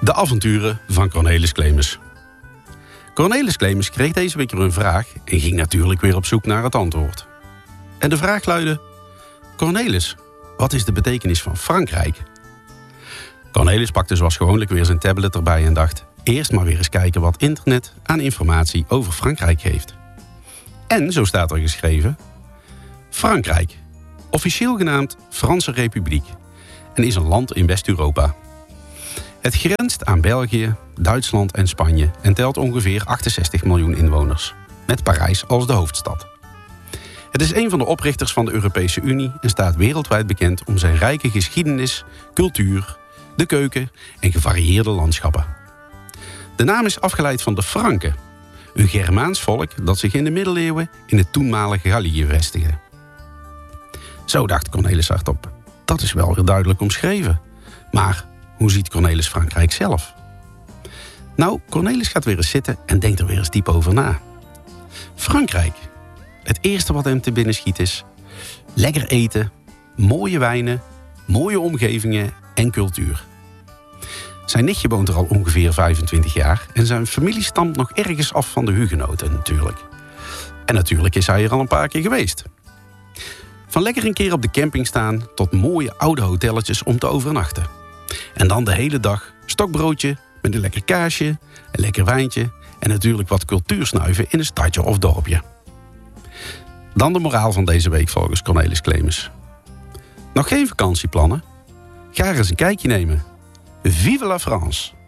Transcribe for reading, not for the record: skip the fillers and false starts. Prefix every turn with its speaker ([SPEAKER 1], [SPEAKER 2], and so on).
[SPEAKER 1] De avonturen van Cornelis Clemens. Cornelis Clemens kreeg deze week een vraag en ging natuurlijk weer op zoek naar het antwoord. En de vraag luidde: Cornelis, wat is de betekenis van Frankrijk? Cornelis pakte zoals gewoonlijk weer zijn tablet erbij en dacht: eerst maar weer eens kijken wat internet aan informatie over Frankrijk geeft. En zo staat er geschreven: Frankrijk, officieel genaamd Franse Republiek, en is een land in West-Europa. Het grenst aan België, Duitsland en Spanje en telt ongeveer 68 miljoen inwoners, met Parijs als de hoofdstad. Het is een van de oprichters van de Europese Unie en staat wereldwijd bekend om zijn rijke geschiedenis, cultuur, de keuken en gevarieerde landschappen. De naam is afgeleid van de Franken, een Germaans volk dat zich in de middeleeuwen in het toenmalige Gallië vestigde. Zo dacht Cornelis hardop: dat is wel weer duidelijk omschreven. Maar hoe ziet Cornelis Frankrijk zelf? Nou, Cornelis gaat weer eens zitten en denkt er weer eens diep over na. Frankrijk. Het eerste wat hem te binnen schiet is: lekker eten, mooie wijnen, mooie omgevingen en cultuur. Zijn nichtje woont er al ongeveer 25 jaar en zijn familie stamt nog ergens af van de hugenoten natuurlijk. En natuurlijk is hij er al een paar keer geweest. Van lekker een keer op de camping staan tot mooie oude hotelletjes om te overnachten. En dan de hele dag stokbroodje met een lekker kaasje, een lekker wijntje en natuurlijk wat cultuursnuiven in een stadje of dorpje. Dan de moraal van deze week volgens Cornelis Clemens. Nog geen vakantieplannen? Ga er eens een kijkje nemen. Vive la France!